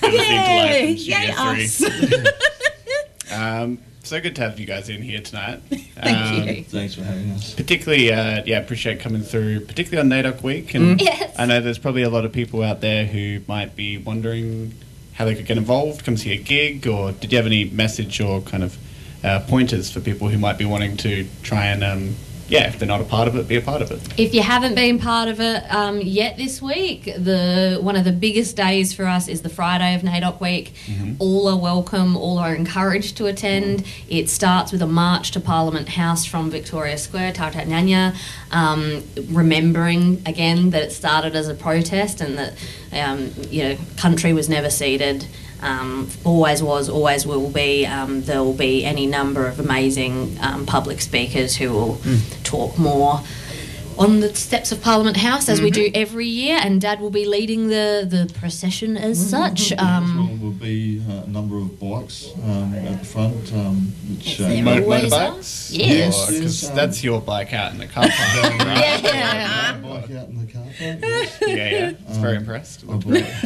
Yay! Yay, us! So good to have you guys in here tonight. Thank you. Thanks for having us. Particularly, appreciate coming through, particularly on NAIDOC Week. And Yes. I know there's probably a lot of people out there who might be wondering how they could get involved, come see a gig, or did you have any message or kind of pointers for people who might be wanting to try and, if they're not a part of it, be a part of it? If you haven't been part of it yet this week, one of the biggest days for us is the Friday of NAIDOC Week. Mm-hmm. All are welcome, all are encouraged to attend. It starts with a march to Parliament House from Victoria Square, Tautatnanya, remembering again that it started as a protest and that country was never ceded. Always was, always will be. There will be any number of amazing public speakers who will talk more on the steps of Parliament House as we do every year, and Dad will be leading the procession as such. Well, will be a number of bikes at the front, which motorbikes? Yes. Because that's your bike out in the car park, right? Yeah. bike out in the car park. Yes. Yeah. It's very impressed. Thank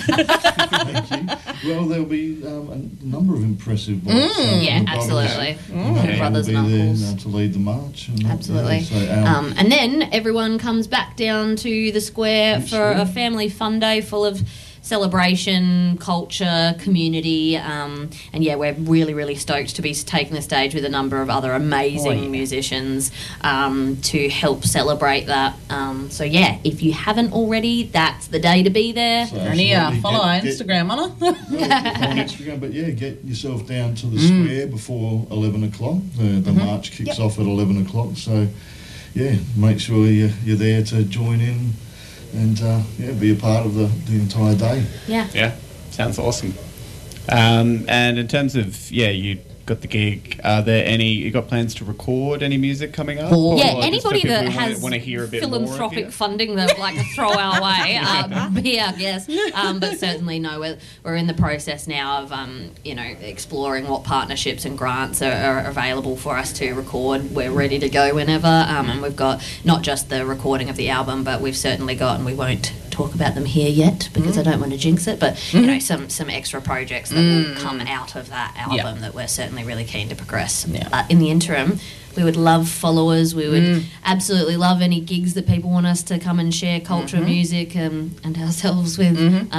you. Well, there'll be a number of impressive bikes. Yeah, the brothers, absolutely. will Brothers be and there uncles. to lead the march. And Absolutely. So, And then everyone comes back down to the square Which for a one? family fun day full of celebration, culture, community, and we're really, really stoked to be taking the stage with a number of other amazing musicians to help celebrate that. If you haven't already, that's the day to be there. So And absolutely follow our get- Instagram, Anna. Well, on Instagram, but get yourself down to the square before 11 o'clock. The march kicks off at 11 o'clock, so make sure you're there to join in and be a part of the entire day. Yeah, sounds awesome. And in terms of, you got the gig, are there you got plans to record any music coming up? Or just for Anybody people that who has want to hear a bit more of philanthropic you? funding that would like to throw our way, be our guest. But certainly, no, we're in the process now of, exploring what partnerships and grants are available for us to record. We're ready to go whenever, and we've got not just the recording of the album, but we've certainly got, and we won't talk about them here yet because I don't want to jinx it, but some extra projects that will come out of that album that we're certainly really keen to progress. But in the interim, we would love followers. We would absolutely love any gigs that people want us to come and share culture, music, and ourselves with.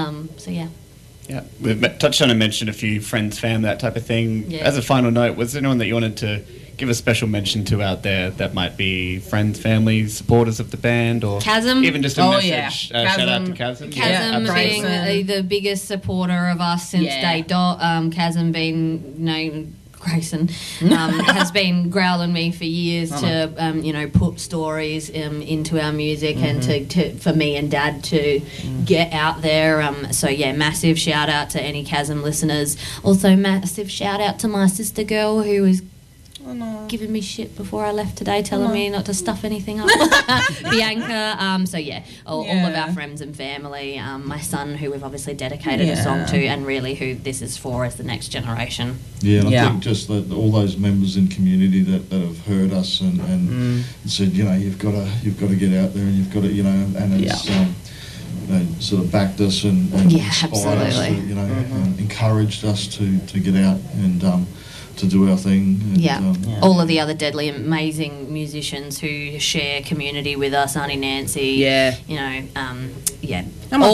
Yeah, we've touched on and mentioned a few friends, fam, that type of thing. Yeah. As a final note, was there anyone that you wanted to give a special mention to out there that might be friends, family, supporters of the band, or Chasm. even just a Oh, message? yeah. Shout out to Chasm. Chasm. Chasm being Grayson. the biggest supporter of us since day dot. Chasm being, Grayson has been growling me for years to put stories into our music and to for me and Dad to get out there. Massive shout out to any Chasm listeners. Also massive shout out to my sister girl who was giving me shit before I left today, telling me not to stuff anything up. Bianca. All of our friends and family. My son, who we've obviously dedicated a song to, and really who this is for as the next generation. Yeah, and I think just that all those members in community that have heard us and said, you've got to get out there and you've got to, and it's sort of backed us and inspired us, to, encouraged us to get out and to do our thing. And, all of the other deadly amazing musicians who share community with us, Auntie Nancy. Yeah. All